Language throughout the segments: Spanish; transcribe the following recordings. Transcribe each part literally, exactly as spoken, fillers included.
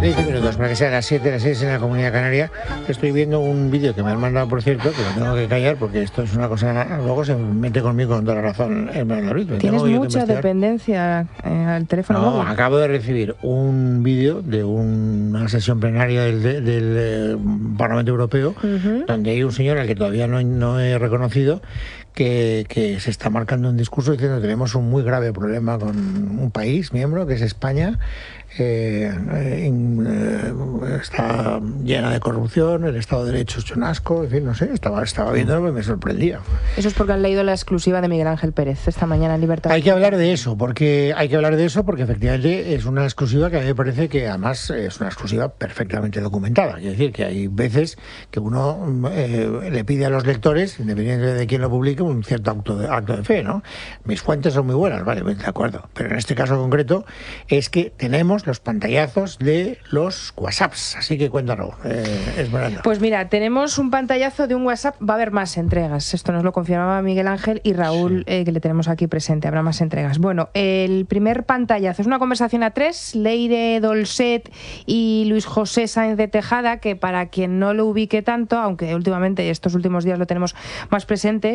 diez minutos para que sean las siete, las seis en la Comunidad Canaria. Estoy viendo un vídeo que me han mandado, por cierto, que lo tengo que callar porque esto es una cosa... Luego se mete conmigo con toda la razón el David. Tienes mucha dependencia eh, al teléfono no, móvil. Acabo de recibir un vídeo de una sesión plenaria del, del, del Parlamento Europeo, uh-huh. donde hay un señor al que todavía no, no he reconocido, que, que se está marcando un discurso diciendo que tenemos un muy grave problema con un país miembro, que es España. Eh, eh, está llena de corrupción, el Estado de Derecho es un asco, en fin, no sé, estaba, estaba viéndolo y me sorprendía. Eso es porque han leído la exclusiva de Miguel Ángel Pérez esta mañana en Libertad. Hay que hablar de eso, porque hay que hablar de eso porque efectivamente es una exclusiva que a mí me parece que además es una exclusiva perfectamente documentada. Es decir, que hay veces que uno eh, le pide a los lectores, independientemente de quién lo publique, un cierto acto de, acto de fe, ¿no? Mis fuentes son muy buenas, vale, de acuerdo, pero en este caso concreto es que tenemos los pantallazos de los WhatsApps, así que cuéntanos, eh, Esmeralda. Pues mira, tenemos un pantallazo de un WhatsApp, va a haber más entregas, esto nos lo confirmaba Miguel Ángel y Raúl, sí. eh, que le tenemos aquí presente, habrá más entregas. Bueno, el primer pantallazo es una conversación a tres, Leire Dolcet y Luis José Sáenz de Tejada, que para quien no lo ubique tanto, aunque últimamente estos últimos días lo tenemos más presente,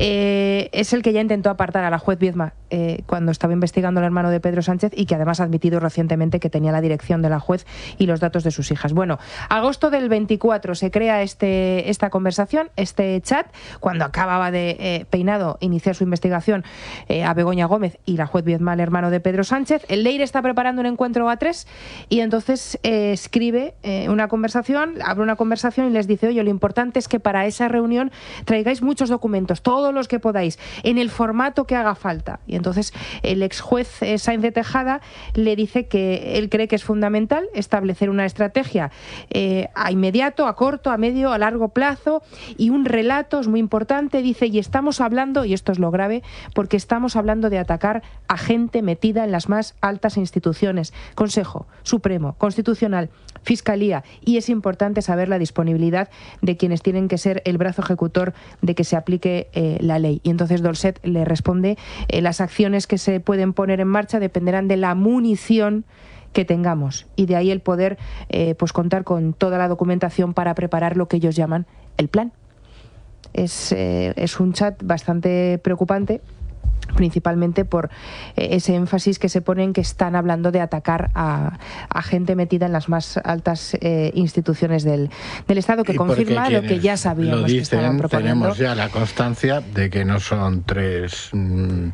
eh, es el que ya intentó apartar a la juez Viedma eh, cuando estaba investigando al hermano de Pedro Sánchez y que además ha admitido recientemente que tenía la dirección de la juez y los datos de sus hijas. Bueno, agosto del veinticuatro se crea este, esta conversación, este chat, cuando acababa de eh, Peinado iniciar su investigación eh, a Begoña Gómez y la juez Viedma, el hermano de Pedro Sánchez. El Leire está preparando un encuentro a tres y entonces eh, escribe eh, una conversación, abre una conversación y les dice, oye, lo importante es que para esa reunión traigáis muchos documentos, todos los que podáis, en el formato que haga falta. Y entonces el ex juez eh, Sáenz de Tejada le dice que él cree que es fundamental establecer una estrategia eh, a inmediato, a corto, a medio, a largo plazo y un relato es muy importante, dice, y estamos hablando, y esto es lo grave, porque estamos hablando de atacar a gente metida en las más altas instituciones, Consejo Supremo, Constitucional, Fiscalía, y es importante saber la disponibilidad de quienes tienen que ser el brazo ejecutor de que se aplique eh, la ley. Y entonces Dolcet le responde, eh, las acciones que se pueden poner en marcha dependerán de la munición que tengamos y de ahí el poder eh, pues contar con toda la documentación para preparar lo que ellos llaman el plan. Es, eh, es un chat bastante preocupante, principalmente por eh, ese énfasis que se pone en que están hablando de atacar a, a gente metida en las más altas eh, instituciones del, del Estado, que confirma lo que ya sabíamos lo dicen, que estaban proponiendo. Tenemos ya la constancia de que no son tres... Mmm,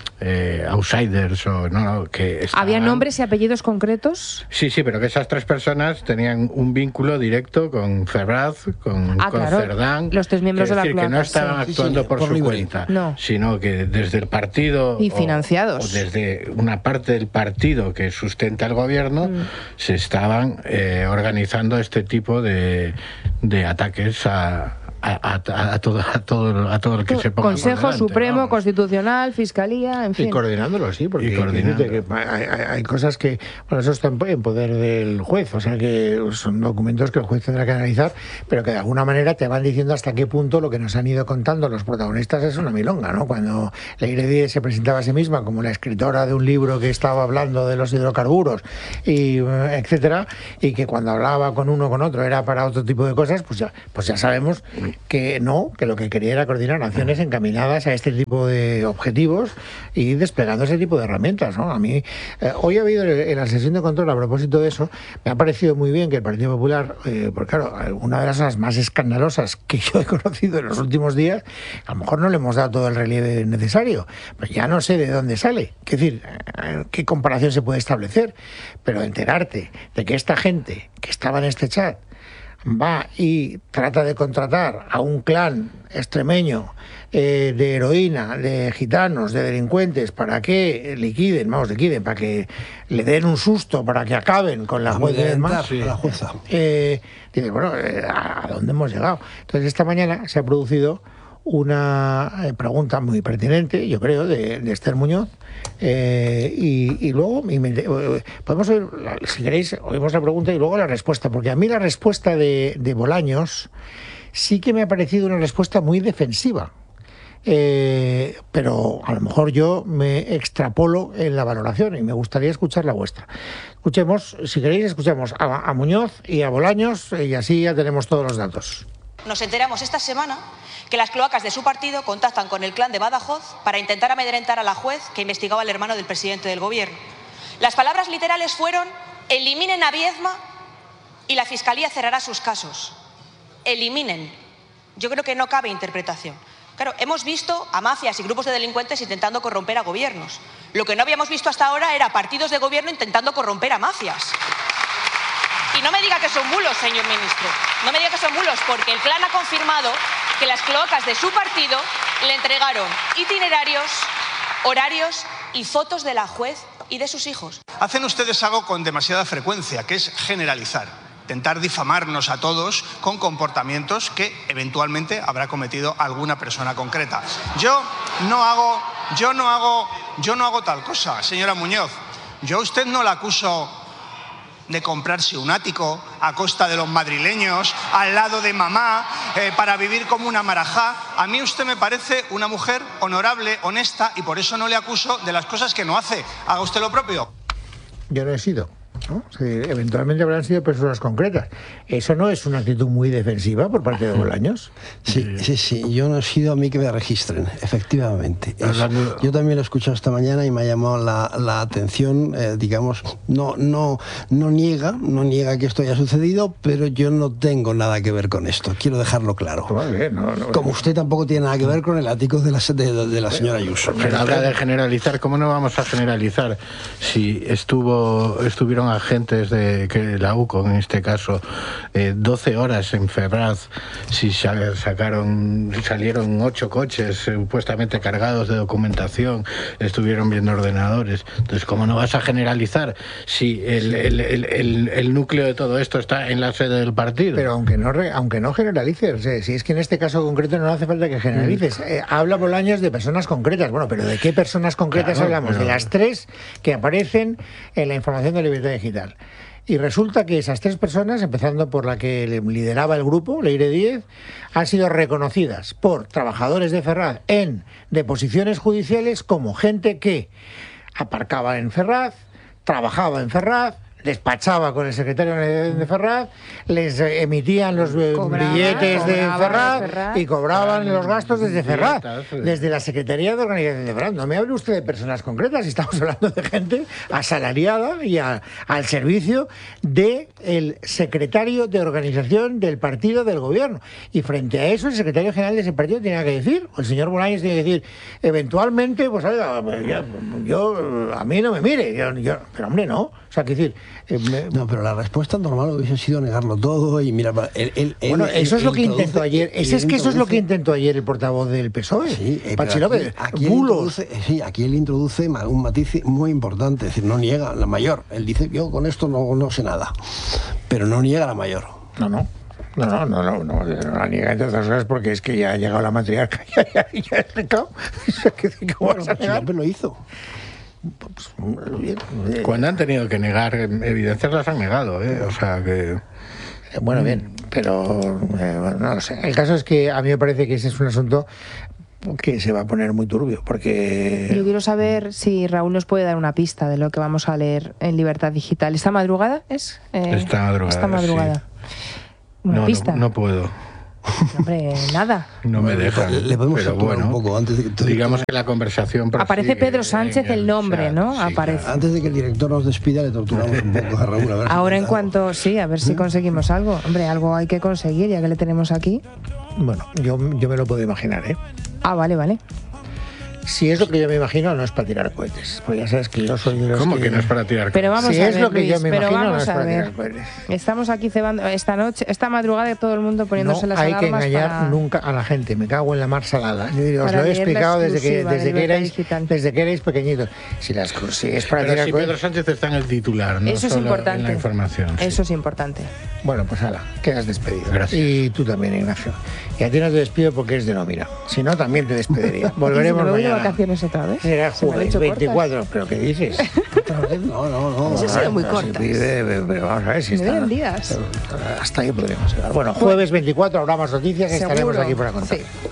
Eh, outsiders o no, que estaban... ¿Había nombres y apellidos concretos? Sí, sí, pero que esas tres personas tenían un vínculo directo con Ferraz, con, ah, con claro, Cerdán. Los tres miembros es decir, de la cloaca, que no estaban sí. actuando sí, sí, por, por su libre. cuenta, no. sino que desde el partido y financiados o, o desde una parte del partido que sustenta el gobierno mm. se estaban eh, organizando este tipo de, de ataques a A, a, a, todo, a, todo, a todo el que se ponga Consejo delante, Supremo, vamos. Constitucional, Fiscalía, en fin. Y coordinándolo, sí, porque y coordinándolo. Que hay, hay, hay cosas que, bueno, eso está en poder del juez, o sea que son documentos que el juez tendrá que analizar, pero que de alguna manera te van diciendo hasta qué punto lo que nos han ido contando los protagonistas es una milonga, ¿no? Cuando Leire Díez se presentaba a sí misma como la escritora de un libro que estaba hablando de los hidrocarburos, y etcétera, y que cuando hablaba con uno o con otro era para otro tipo de cosas, pues ya, pues ya sabemos que no, que lo que quería era coordinar acciones encaminadas a este tipo de objetivos y desplegando ese tipo de herramientas, ¿no? A mí, eh, hoy ha habido en la sesión de control, a propósito de eso, me ha parecido muy bien que el Partido Popular, eh, porque claro, una de las cosas más escandalosas que yo he conocido en los últimos días, a lo mejor no le hemos dado todo el relieve necesario, pero ya no sé de dónde sale, es decir, eh, qué comparación se puede establecer, pero enterarte de que esta gente que estaba en este chat va y trata de contratar a un clan extremeño eh, de heroína, de gitanos, de delincuentes, para que liquiden, vamos, liquiden, para que le den un susto, para que acaben con la jueza de más. Sí. La jueza. Eh, dice, bueno, eh, ¿a dónde hemos llegado? Entonces esta mañana se ha producido una eh, pregunta muy pertinente, yo creo, de, de Esther Muñoz, eh, y, y luego y me, eh, podemos oír, si queréis, oímos la pregunta y luego la respuesta, porque a mí la respuesta de, de Bolaños sí que me ha parecido una respuesta muy defensiva. Eh, pero a lo mejor yo me extrapolo en la valoración y me gustaría escuchar la vuestra. Escuchemos, si queréis, escuchemos a, a Muñoz y a Bolaños y así ya tenemos todos los datos. Nos enteramos esta semana que las cloacas de su partido contactan con el clan de Badajoz para intentar amedrentar a la juez que investigaba al hermano del presidente del gobierno. Las palabras literales fueron: eliminen a Viedma y la Fiscalía cerrará sus casos. Eliminen. Yo creo que no cabe interpretación. Claro, hemos visto a mafias y grupos de delincuentes intentando corromper a gobiernos. Lo que no habíamos visto hasta ahora era partidos de gobierno intentando corromper a mafias. Y no me diga que son bulos, señor ministro. No me diga que son bulos, porque el clan ha confirmado que las cloacas de su partido le entregaron itinerarios, horarios y fotos de la juez y de sus hijos. Hacen ustedes algo con demasiada frecuencia, que es generalizar. Intentar difamarnos a todos con comportamientos que eventualmente habrá cometido alguna persona concreta. Yo no hago, yo no hago, yo no hago tal cosa, señora Muñoz. Yo a usted no la acuso de comprarse un ático a costa de los madrileños, al lado de mamá, eh, para vivir como una marajá. A mí usted me parece una mujer honorable, honesta, y por eso no le acuso de las cosas que no hace. Haga usted lo propio. Yo no he sido. ¿no? Sí, eventualmente habrán sido personas concretas. ¿Eso no es una actitud muy defensiva por parte de Bolaños? Sí, sí, sí. Yo no he sido a mí que me registren, efectivamente. Es, yo también lo he escuchado esta mañana y me ha llamado la, la atención, eh, digamos, no, no, no niega, no niega que esto haya sucedido, pero yo no tengo nada que ver con esto. Quiero dejarlo claro. Bien, no, no, Como usted tampoco tiene nada que ver con el ático de la, de, de la señora Ayuso. Pero habla de generalizar. ¿Cómo no vamos a generalizar si estuvo estuvieron agentes de que la U C O, en este caso, eh, doce horas en Ferraz, si sacaron, salieron ocho coches supuestamente cargados de documentación, estuvieron viendo ordenadores? Entonces, ¿cómo no vas a generalizar si el, el, el, el, el núcleo de todo esto está en la sede del partido? Pero aunque no, aunque no generalices, o sea, si es que en este caso concreto no hace falta que generalices. Eh, habla Bolaños de personas concretas. Bueno, pero ¿de qué personas concretas claro, hablamos? Pero... De las tres que aparecen en la información de Libertad Digital. Y resulta que esas tres personas, empezando por la que lideraba el grupo, Leire Díez, han sido reconocidas por trabajadores de Ferraz en deposiciones judiciales como gente que aparcaba en Ferraz, trabajaba en Ferraz, despachaba con el secretario de Ferraz, les emitían los cobraba, billetes de Ferraz, Ferraz y cobraban los gastos desde Ferraz, desde la Secretaría de Organización de Ferraz. No me hable usted de personas concretas, estamos hablando de gente asalariada y a, al servicio del secretario de organización del partido del gobierno. Y frente a eso, el secretario general de ese partido tiene que decir, o el señor Bolaños tiene que decir, eventualmente, pues oiga, yo, yo a mí no me mire, yo, yo, pero hombre, no. O sea, que decir... Eh, me... No, pero la respuesta normal hubiese sido negarlo todo y mira... El, el, el, bueno, eso el, es lo que intentó ayer. Ese es que eso es lo que intentó ayer el portavoz del P S O E. Sí, eh, Pachi López. Aquí, aquí bulos. Él sí, aquí él introduce un matiz muy importante. Es decir, no niega la mayor. Él dice, yo con esto no, no sé nada. Pero no niega la mayor. No, no. No, no, no, no, no, no la niega entre otras cosas porque es que ya ha llegado la matriarca y ya, ya, ya ha explicado. Bueno, Pachi López lo hizo. Cuando han tenido que negar evidencias las han negado, ¿eh? O sea que... Bueno, bien, pero eh, no lo sé. El caso es que a mí me parece que ese es un asunto que se va a poner muy turbio, porque... Yo quiero saber si Raúl nos puede dar una pista de lo que vamos a leer en Libertad Digital. ¿Esta madrugada es? Eh, esta madrugada, esta madrugada. Sí. Una no, pista. No, no puedo. Hombre, nada. No me dejan. Le, le podemos pero bueno, un poco antes de que digamos que la conversación aparece Pedro Sánchez el, el nombre, chat, ¿no? Sí, aparece. Claro. Antes de que el director nos despida le torturamos un poco a Raúl. A ver Ahora si en cuanto sí, a ver si conseguimos algo. Hombre, algo hay que conseguir ya que le tenemos aquí. Bueno, yo, yo me lo puedo imaginar, ¿eh? Ah, vale, vale. Si es lo que yo me imagino, no es para tirar cohetes. Pues ya sabes que yo soy de los ¿Cómo que... que no es para tirar cohetes? Pero vamos si a es ver, lo que Luis, yo me pero imagino, vamos no es a para ver. tirar cohetes. Estamos aquí cebando esta noche, esta madrugada, todo el mundo poniéndose no las hay alarmas que engañar para... nunca a la gente. Me cago en la mar salada. Yo digo, os Para lo he leer la explicado desde que exclusiva desde de que erais Digital. desde que erais pequeñitos. Si las si es para Pero tirar si cohetes... Pedro Sánchez está en el titular, no Eso es solo importante. en la información. Sí. Eso es importante. Bueno, pues hala, quedas despedido. Gracias. Y tú también, Ignacio. Y a ti no te despido porque es de nómina. Si no, también te despediría. Volveremos ¿Y si me voy mañana. de vacaciones otra vez? Será jueves veinticuatro. ¿Pero qué dices? No, no, no. Eso ha sido muy no, corta. Si pide, pero vamos a ver si Me está... deben días. Hasta ahí podremos llegar. Bueno, jueves veinticuatro habrá más noticias que estaremos aquí para contar. Sí.